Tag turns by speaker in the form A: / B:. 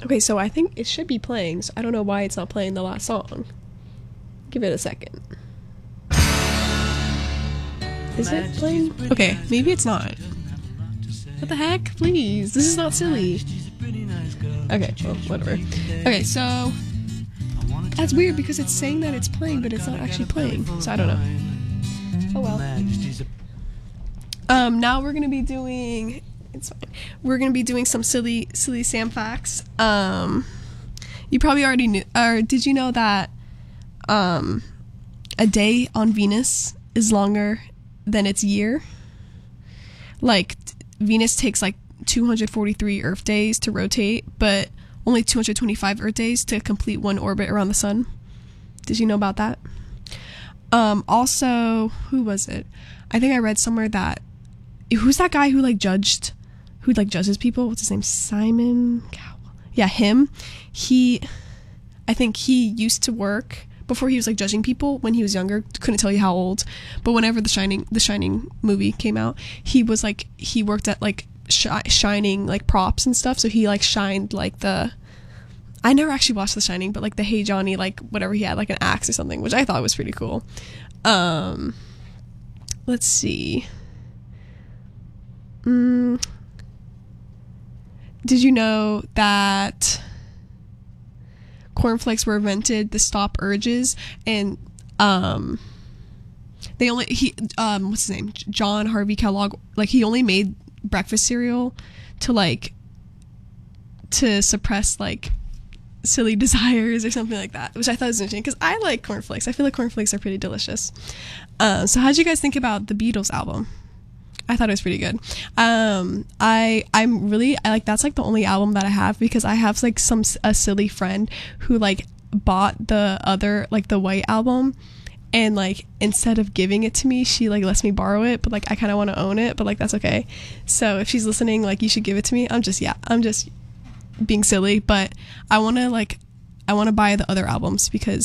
A: Okay, so I think it should be playing, so I don't know why it's not playing the last song. Give it a second. Is it playing? Okay, maybe it's not. What the heck? Please, this is not silly. Okay, well, whatever. Okay, so that's weird because it's saying that it's playing, but it's not actually playing, so I don't know. Oh well. Now we're gonna be doing. It's fine. We're gonna be doing some silly Sam facts. You probably already knew, or did you know that a day on Venus is longer than its year? Like Venus takes like 243 Earth days to rotate, but only 225 Earth days to complete one orbit around the sun. Did you know about that? Also, who was it? I think I read somewhere that who's that guy who judges people? What's his name? Simon Cowell. Yeah, him. I think he used to work before he was judging people when he was younger. Couldn't tell you how old, but whenever the Shining movie came out, he worked at shining props and stuff. So he shined I never actually watched The Shining, but the Hey Johnny whatever he had an axe or something, which I thought was pretty cool. Let's see. Did you know that cornflakes were invented to stop urges? And what's his name? John Harvey Kellogg. He only made breakfast cereal to suppress silly desires or something like that, which I thought was interesting because I like cornflakes. I feel like cornflakes are pretty delicious. So how did you guys think about the Beatles album? I thought it was pretty good. I that's the only album that I have because I have a silly friend who bought the other the White Album, and instead of giving it to me, she lets me borrow it, but I kind of want to own it, but that's okay. So if she's listening, you should give it to me. I'm just being silly, but I want to buy the other albums because